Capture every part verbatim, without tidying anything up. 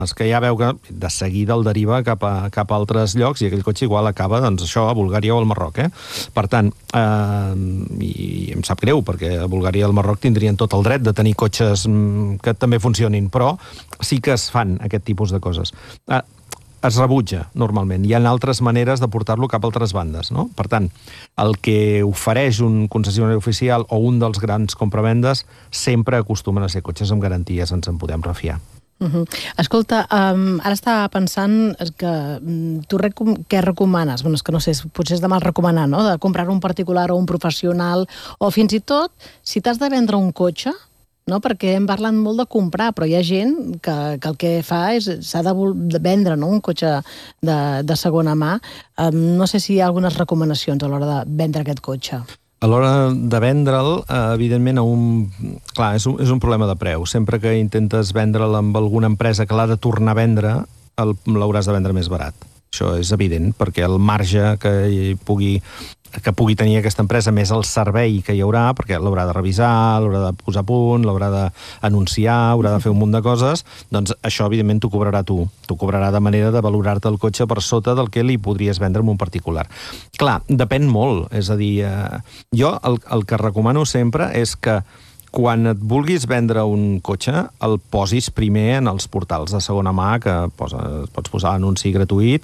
És que ja veu que de seguida el deriva cap a, cap a altres llocs i aquell cotxe igual acaba, doncs, això, a Bulgària o al Marroc, eh? Per tant, eh, i em sap greu, perquè a Bulgària i al Marroc tindrien tot el dret de tenir cotxes que també funcionin, però sí que es fan aquest tipus de coses. Eh, es rebutja, normalment. Hi ha altres maneres de portar-lo cap a altres bandes, no? Per tant, el que ofereix un concessionari oficial o un dels grans compravendes sempre acostumen a ser cotxes amb garanties, ens en podem refiar. Uh-huh. Escolta, um, ara estava pensant que um, tu recom què recomanes? Bueno, és que no sé, potser és de mal recomanar, no?, de comprar un particular o un professional, o fins i tot, si t'has de vendre un cotxe, no?, perquè hem parlat molt de comprar, però hi ha gent que, que el que fa és s'ha de, de vendre, no?, un cotxe de, de segona mà. Um, no sé si hi ha algunes recomanacions a l'hora de vendre aquest cotxe. A l'hora de vendre'l, evidentment, a un... clar, és un, és un problema de preu. Sempre que intentes vendre'l amb alguna empresa que l'ha de tornar a vendre, l'hauràs de vendre més barat. Això és evident, perquè el marge que hi pugui que pugui tenir aquesta empresa, més el servei que hi haurà, perquè l'haurà de revisar, l'haurà de posar a punt, l'haurà d'anunciar, haurà de fer un munt de coses, doncs això, evidentment, t'ho cobrarà tu. T'ho cobrarà de manera de valorar-te el cotxe per sota del que li podries vendre amb un particular. Clar, depèn molt. És a dir, eh, jo el, el que recomano sempre és que quan et vulguis vendre un cotxe, el posis primer en els portals de segona mà, que posa, pots posar anunci gratuït,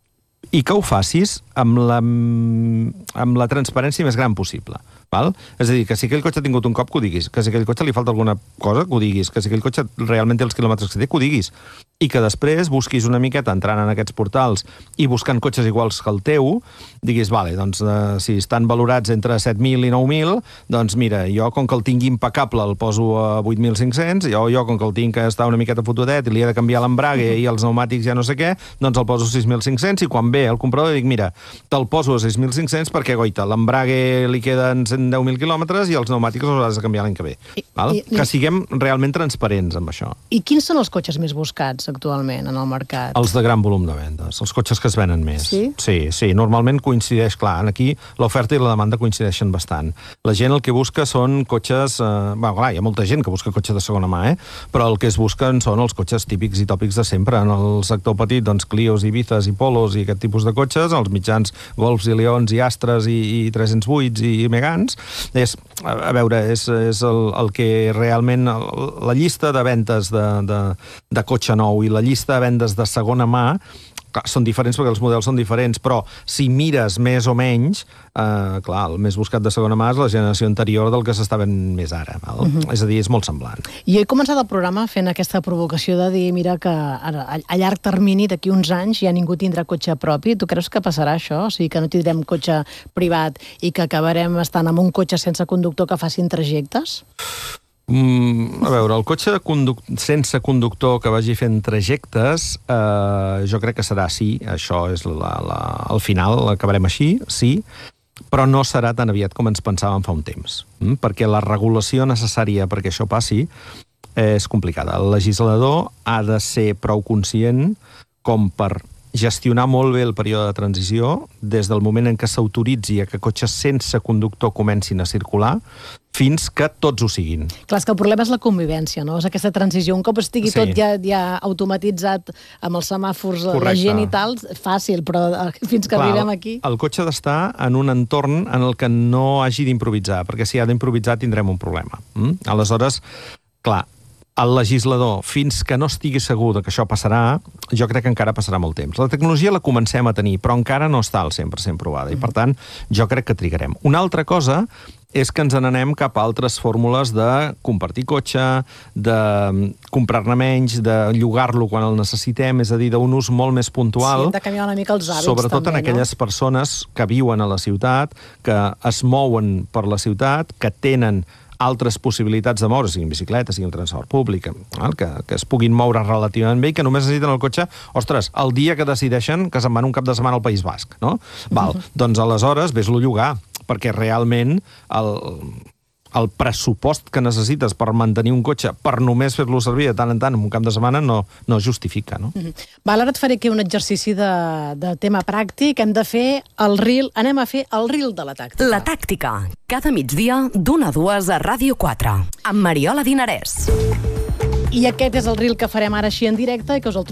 i que ho facis amb la, amb la transparència més gran possible. Val? És a dir, que si aquell cotxe ha tingut un cop, que ho diguis, que si aquell cotxe li falta alguna cosa, que ho diguis, que si aquell cotxe realment té els quilòmetres que té, que ho diguis, i que després busquis una miqueta entrant en aquests portals i buscant cotxes iguals que el teu, diguis, vale, doncs eh, si estan valorats entre set mil i nou mil, doncs mira, jo com que el tingui impecable el poso a vuit mil cinc-cents, jo, jo com que el tinc que està una miqueta fotudet i li he de canviar l'embrague i els pneumàtics ja no sé què, doncs el poso a sis mil cinc-cents i quan ve el comprador dic, mira, te'l poso a sis mil cinc-cents perquè, goita, l'embrague li queden cent deu mil quilòmetres i els pneumàtics els hauràs de canviar l'any que ve. Val? I, i, que siguem realment transparents amb això. I quins són els cotxes més buscats actualment en el mercat? Els de gran volum de vendes, els cotxes que es venen més. Sí? Sí, sí, normalment coincideix, clar, aquí l'oferta i la demanda coincideixen bastant. La gent el que busca són cotxes... Eh, bueno, clar, hi ha molta gent que busca cotxe de segona mà, eh? Però el que es busquen són els cotxes típics i tòpics de sempre. En el sector petit, doncs, Clios, Ibizas i Polos i aquest tipus de cotxes, els mitjans Golfs i Leons i Astres i, i tres-cents vuit i Megans, és, a veure, és, és el, el que realment... La llista de vendes de, de, de cotxe nou i la llista de vendes de segona mà, clar, són diferents perquè els models són diferents, però si mires més o menys, eh, clar, el més buscat de segona mà és la generació anterior del que s'està venent més ara. Val? Uh-huh. És a dir, és molt semblant. I he començat el programa fent aquesta provocació de dir, mira, que a, a llarg termini, d'aquí uns anys, ja ningú tindrà cotxe propi. Tu creus que passarà això? O sigui, que no tindrem cotxe privat i que acabarem estant amb un cotxe sense conductor que facin trajectes? Mm, a veure, el cotxe conduc sense conductor que vagi fent trajectes, eh, jo crec que serà sí, això és la, la, el final, acabarem així, sí, però no serà tan aviat com ens pensàvem fa un temps, mm? Perquè la regulació necessària perquè això passi és complicada. El legislador ha de ser prou conscient com per gestionar molt bé el període de transició des del moment en què s'autoritzi a que cotxes sense conductor comencin a circular fins que tots ho siguin. Clar, és que el problema és la convivència, no? És aquesta transició. Un cop estigui sí. tot ja, ja automatitzat amb els semàfors, correcte, la gent i tal, fàcil, però fins que clar, arribem aquí... El cotxe ha d'estar en un entorn en el que no hagi d'improvisar, perquè si ha d'improvisar tindrem un problema. Mm? Aleshores, clar, el legislador, fins que no estigui segur que això passarà, jo crec que encara passarà molt temps. La tecnologia la comencem a tenir, però encara no està al cent per cent provada, i per tant, jo crec que trigarem. Una altra cosa és que ens n'anem cap a altres fórmules de compartir cotxe, de comprar-ne menys, de llogar-lo quan el necessitem, és a dir, d'un ús molt més puntual. Sí, hem de canviar una mica els hàbits, sobretot també, en aquelles no? persones que viuen a la ciutat, que es mouen per la ciutat, que tenen altres possibilitats de moure, siguin bicicletes, siguin transport públic, que, que es puguin moure relativament bé i que només necessiten el cotxe, ostres, el dia que decideixen que se'n van un cap de setmana al País Basc, no? Val, uh-huh. Doncs aleshores ves-lo llogar, perquè realment el, el pressupost que necessites per mantenir un cotxe, per només fer-lo servir de tant en tant en un cap de setmana, no, no es justifica, no? Uh-huh. Val, ara et faré aquí un exercici de, de tema pràctic. Hem de fer el reel, anem a fer el reel de la tàctica. La tàctica, cada migdia d'una a dues a Ràdio quatre, amb Mariola Dinarès. I aquest és el reel que farem ara així en directe i que us el